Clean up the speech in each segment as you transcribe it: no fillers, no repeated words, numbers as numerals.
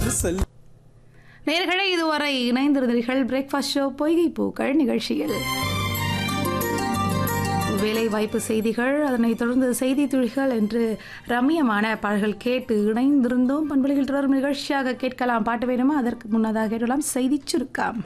நேயர்களே, இதுவரை இணைந்திருந்தீர்கள் breakfast show பொய்கை பூக்கள் நிகழ்ச்சியில். வேலை வாய்ப்பு செய்திகள், அதனைத் தொடர்ந்து செய்தி துளிகள் என்று ரம்மியமான பாடல்கள் கேட்டு இணைந்திருந்தோம். பண்புகளில் தொடரும் நிகழ்ச்சியாக கேட்கலாம். பாட்டு வேணுமா? அதற்கு முன்னதாக கேட்கலாம் செய்தி சுருக்கம்.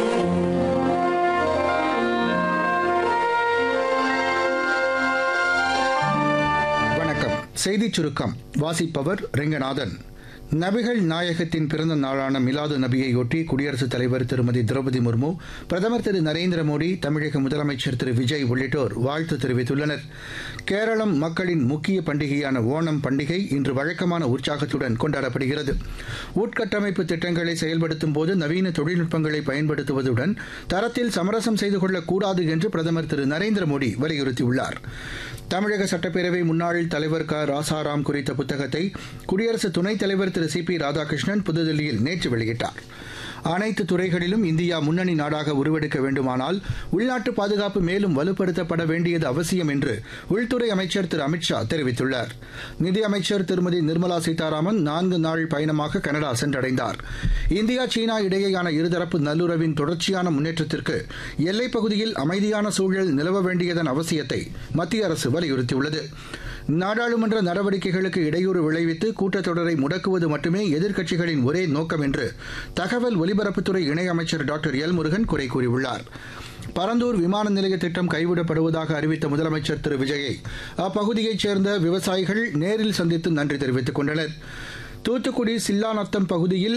வணக்கம். செய்தி சுருக்கம் வாசிப்பவர் ரெங்கநாதன். நபிகள் நாயகத்தின் பிறந்த நாளான மிலாது நபியையொட்டி குடியரசுத் தலைவர் திருமதி திரௌபதி முர்மு, பிரதமர் திரு நரேந்திர மோடி, தமிழக முதலமைச்சர் திரு விஜய் உள்ளிட்டோர் வாழ்த்து தெரிவித்துள்ளனர். கேரளம் மக்களின் முக்கிய பண்டிகையான ஓணம் பண்டிகை இன்று வழக்கமான உற்சாகத்துடன் கொண்டாடப்படுகிறது. உட்கட்டமைப்பு திட்டங்களை செயல்படுத்தும் போது நவீன தொழில்நுட்பங்களை பயன்படுத்துவதுடன் தரத்தில் சமரசம் செய்து கொள்ளக்கூடாது என்று பிரதமர் திரு நரேந்திர மோடி வலியுறுத்தியுள்ளார். தமிழக சட்டப்பேரவை முன்னாள் தலைவர் க ராசாராம் குறித்த புத்தகத்தை குடியரசு துணைத் தலைவர் திரு சி பி ராதாகிருஷ்ணன் புதுதில்லியில் நேற்று வெளியிட்டார். அனைத்து துறைகளிலும் இந்தியா முன்னணி நாடாக உருவெடுக்க வேண்டுமானால் உள்நாட்டு பாதுகாப்பு மேலும் வலுப்படுத்தப்பட வேண்டியது அவசியம் என்று உள்துறை அமைச்சர் திரு அமித்ஷா தெரிவித்துள்ளார். நிதியமைச்சர் திருமதி நிர்மலா சீதாராமன் 4 நாள் பயணமாக கனடா சென்றடைந்தார். இந்தியா சீனா இடையேயான இருதரப்பு நல்லுறவின் தொடர்ச்சியான முன்னேற்றத்திற்கு எல்லைப் பகுதியில் அமைதியான சூழல் நிலவ வேண்டியதன் அவசியத்தை மத்திய அரசு வலியுறுத்தியுள்ளது. நாடாளுமன்ற நடவடிக்கைகளுக்கு இடையூறு விளைவித்து கூட்டத்தொடரை முடக்குவது மட்டுமே எதிர்க்கட்சிகளின் ஒரே நோக்கம் என்று தகவல் ஒலிபரப்புத்துறை இணையமைச்சர் டாக்டர் எல் முருகன் குறை கூறியுள்ளார். பரந்தூர் விமான நிலைய திட்டம் கைவிடப்படுவதாக அறிவித்த முதலமைச்சர் திரு விஜயை அப்பகுதியைச் சேர்ந்த விவசாயிகள் நேரில் சந்தித்து நன்றி தெரிவித்துக் கொண்டனர். தூத்துக்குடி சில்லாநத்தம் பகுதியில்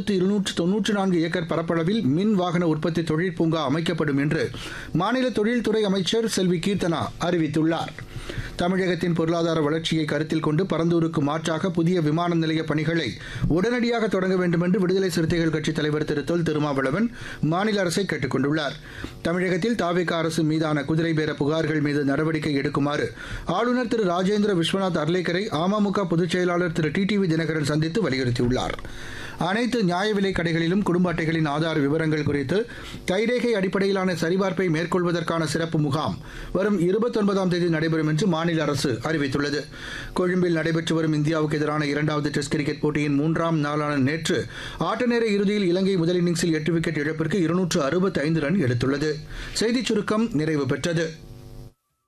1294 ஏக்கர் பரப்பளவில் மின் வாகன உற்பத்தி தொழிற்பூங்கா அமைக்கப்படும் என்று மாநில தொழில்துறை அமைச்சர் செல்வி கீர்த்தனா அறிவித்துள்ளார். தமிழகத்தின் பொருளாதார வளர்ச்சியை கருத்தில் கொண்டு பரந்தூருக்கு மாற்றாக புதிய விமான நிலைய பணிகளை உடனடியாக தொடங்க வேண்டும் என்று விடுதலை சிறுத்தைகள் கட்சித் தலைவர் திரு தொல் திருமாவளவன் மாநில அரசை கேட்டுக் கொண்டுள்ளார். தமிழகத்தில் தாவேகா அரசு மீதான குதிரை பேர புகார்கள் மீது நடவடிக்கை எடுக்குமாறு ஆளுநர் திரு ராஜேந்திர விஸ்வநாத் அர்லேக்கரை அமமுக பொதுச் செயலாளர் திரு டிடிவி தினகரன் சந்தித்து வலியுறுத்தியுள்ளார். அனைத்து நியாய விலைக் கடைகளிலும் குடும்ப அட்டைகளின் ஆதார் விவரங்கள் குறித்து கைரேகை அடிப்படையிலான சரிபார்ப்பை மேற்கொள்வதற்கான சிறப்பு முகாம் வரும் 29ஆம் தேதி நடைபெறும் என்று மாநில அரசு அறிவித்துள்ளது. கொழும்பில் நடைபெற்று வரும் இந்தியாவுக்கு எதிரான 2வது டெஸ்ட் கிரிக்கெட் போட்டியின் 3ஆம் நாளான நேற்று ஆட்டநேர இறுதியில் இலங்கை முதல் இன்னிங்ஸில் 8 விக்கெட் இழப்பிற்கு 265 ரன் எடுத்துள்ளது. செய்திச் சுருக்கம் நிறைவு பெற்றது.